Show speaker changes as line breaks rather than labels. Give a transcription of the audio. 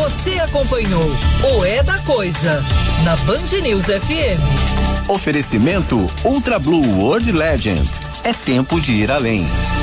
Você acompanhou o É da Coisa na Band News FM.
Oferecimento Ultra Blue World Legend. É tempo de ir além.